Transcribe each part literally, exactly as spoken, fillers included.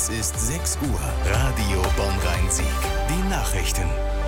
Es ist sechs Uhr. Radio Bonn-Rhein-Sieg. Die Nachrichten.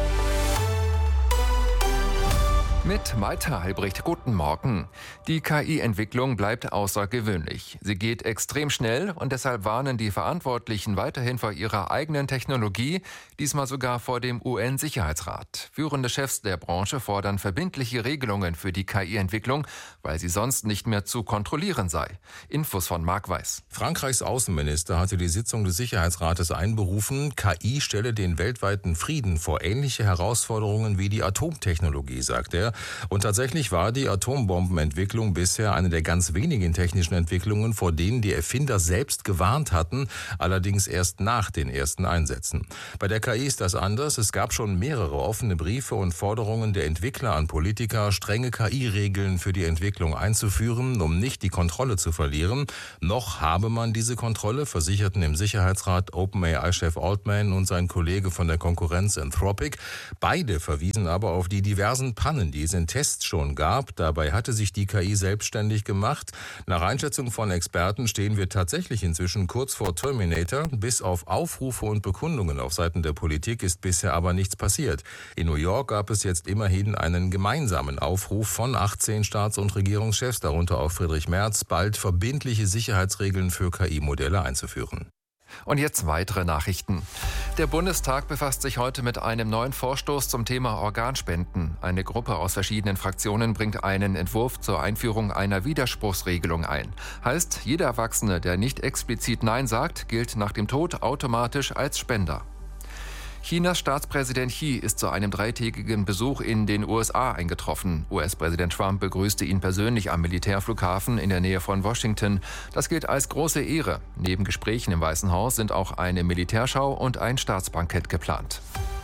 Mit Malte Albrecht, guten Morgen. Die K I-Entwicklung bleibt außergewöhnlich. Sie geht extrem schnell und deshalb warnen die Verantwortlichen weiterhin vor ihrer eigenen Technologie, diesmal sogar vor dem U N-Sicherheitsrat. Führende Chefs der Branche fordern verbindliche Regelungen für die K I-Entwicklung, weil sie sonst nicht mehr zu kontrollieren sei. Infos von Marc Weiß. Frankreichs Außenminister hatte die Sitzung des Sicherheitsrates einberufen. K I stelle den weltweiten Frieden vor ähnliche Herausforderungen wie die Atomtechnologie, sagt er. Und tatsächlich war die Atombombenentwicklung bisher eine der ganz wenigen technischen Entwicklungen, vor denen die Erfinder selbst gewarnt hatten, allerdings erst nach den ersten Einsätzen. Bei der K I ist das anders. Es gab schon mehrere offene Briefe und Forderungen der Entwickler an Politiker, strenge K I-Regeln für die Entwicklung einzuführen, um nicht die Kontrolle zu verlieren. Noch habe man diese Kontrolle, versicherten im Sicherheitsrat OpenAI-Chef Altman und sein Kollege von der Konkurrenz Anthropic. Beide verwiesen aber auf die diversen Pannen, die es in Tests schon gab. Dabei hatte sich die K I selbstständig gemacht. Nach Einschätzung von Experten stehen wir tatsächlich inzwischen kurz vor Terminator. Bis auf Aufrufe und Bekundungen auf Seiten der Politik ist bisher aber nichts passiert. In New York gab es jetzt immerhin einen gemeinsamen Aufruf von achtzehn Staats- und Regierungschefs, darunter auch Friedrich Merz, bald verbindliche Sicherheitsregeln für K I-Modelle einzuführen. Und jetzt weitere Nachrichten. Der Bundestag befasst sich heute mit einem neuen Vorstoß zum Thema Organspenden. Eine Gruppe aus verschiedenen Fraktionen bringt einen Entwurf zur Einführung einer Widerspruchsregelung ein. Heißt, jeder Erwachsene, der nicht explizit Nein sagt, gilt nach dem Tod automatisch als Spender. Chinas Staatspräsident Xi ist zu einem dreitägigen Besuch in den U S A eingetroffen. U S-Präsident Trump begrüßte ihn persönlich am Militärflughafen in der Nähe von Washington. Das gilt als große Ehre. Neben Gesprächen im Weißen Haus sind auch eine Militärschau und ein Staatsbankett geplant.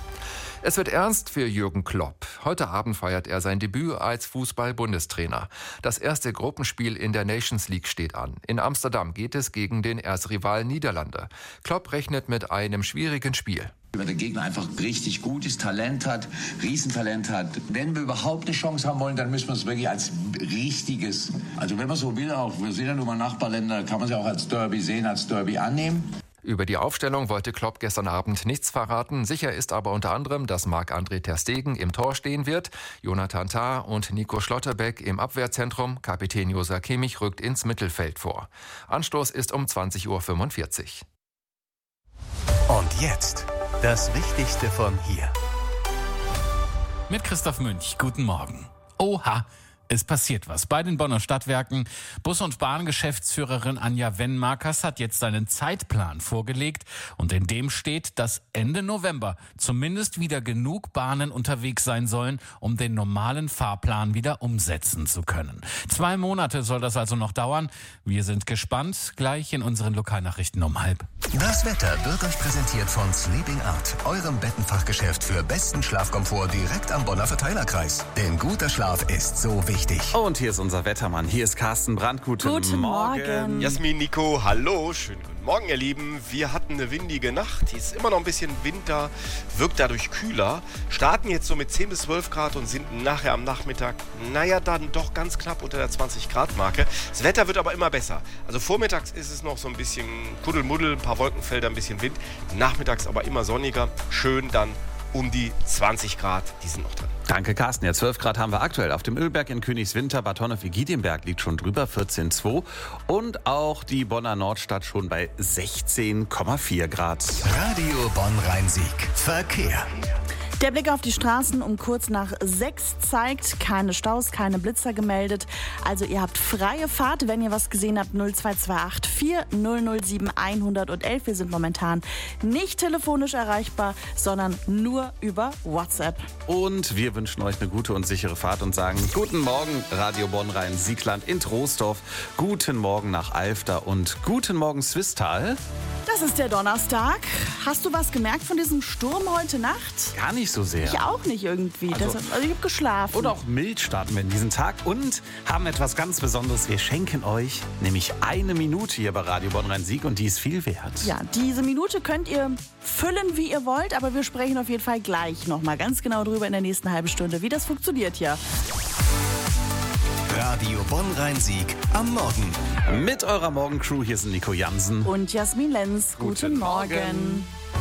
Es wird ernst für Jürgen Klopp. Heute Abend feiert er sein Debüt als Fußball-Bundestrainer. Das erste Gruppenspiel in der Nations League steht an. In Amsterdam geht es gegen den Erzrival Niederlande. Klopp rechnet mit einem schwierigen Spiel. Wenn der Gegner einfach richtig gutes Talent hat, Riesentalent hat. Wenn wir überhaupt eine Chance haben wollen, dann müssen wir es wirklich als richtiges, also wenn man so will, auch, wir sind ja nun mal Nachbarländer, kann man es ja auch als Derby sehen, als Derby annehmen. Über die Aufstellung wollte Klopp gestern Abend nichts verraten. Sicher ist aber unter anderem, dass Marc-André ter Stegen im Tor stehen wird, Jonathan Tah und Nico Schlotterbeck im Abwehrzentrum. Kapitän Joshua Kimmich rückt ins Mittelfeld vor. Anstoß ist um zwanzig Uhr fünfundvierzig. Und jetzt das Wichtigste von hier. Mit Christoph Münch, guten Morgen. Oha, es passiert was. Bei den Bonner Stadtwerken. Bus- und Bahngeschäftsführerin Anja Wenmarkers hat jetzt einen Zeitplan vorgelegt. Und in dem steht, dass Ende November zumindest wieder genug Bahnen unterwegs sein sollen, um den normalen Fahrplan wieder umsetzen zu können. Zwei Monate soll das also noch dauern. Wir sind gespannt. Gleich in unseren Lokalnachrichten um halb. Das Wetter wird euch präsentiert von Sleeping Art, eurem Bettenfachgeschäft für besten Schlafkomfort direkt am Bonner Verteilerkreis. Denn guter Schlaf ist so wichtig. Und hier ist unser Wettermann. Hier ist Carsten Brandt. Guten, Guten Morgen. Morgen. Jasmin, Nico, hallo. Schönen guten Morgen, ihr Lieben. Wir hatten eine windige Nacht. Die ist immer noch ein bisschen Winter, wirkt dadurch kühler. Starten jetzt so mit zehn bis zwölf Grad und sind nachher am Nachmittag, naja, dann doch ganz knapp unter der zwanzig Grad Marke. Das Wetter wird aber immer besser. Also vormittags ist es noch so ein bisschen Kuddelmuddel, ein paar Wolkenfelder, ein bisschen Wind. Nachmittags aber immer sonniger. Schön dann um die zwanzig Grad, die sind noch drin. Danke, Carsten. Ja, zwölf Grad haben wir aktuell. Auf dem Ölberg in Königswinter, Bad Honnef-Igidienberg liegt schon drüber, vierzehn Komma zwei. Und auch die Bonner Nordstadt schon bei sechzehn Komma vier Grad. Radio Bonn-Rhein-Sieg. Verkehr. Der Blick auf die Straßen um kurz nach sechs zeigt, keine Staus, keine Blitzer gemeldet. Also ihr habt freie Fahrt, wenn ihr was gesehen habt, null zwei zwei acht vier null null sieben eins eins eins. Wir sind momentan nicht telefonisch erreichbar, sondern nur über WhatsApp. Und wir wünschen euch eine gute und sichere Fahrt und sagen guten Morgen, Radio Bonn-Rhein-Siegland in Troisdorf. Guten Morgen nach Alfter und guten Morgen Swisttal. Das ist der Donnerstag. Hast du was gemerkt von diesem Sturm heute Nacht? Gar nicht so sehr. Ich auch nicht irgendwie. Also, das, also ich habe geschlafen. Und auch mild starten wir in diesen Tag und haben etwas ganz Besonderes. Wir schenken euch nämlich eine Minute hier bei Radio Bonn-Rhein-Sieg und die ist viel wert. Ja, diese Minute könnt ihr füllen, wie ihr wollt, aber wir sprechen auf jeden Fall gleich nochmal ganz genau drüber in der nächsten halben Stunde, wie das funktioniert hier. Radio Bonn-Rhein-Sieg am Morgen. Mit eurer Morgencrew, hier sind Nico Jansen und Jasmin Lenz. Guten, Guten Morgen. Morgen.